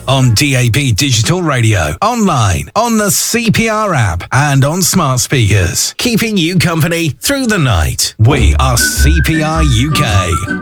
on DAB digital radio, online, on the CPR app, and on smart speakers. Keeping you company through the night. We are CPR UK.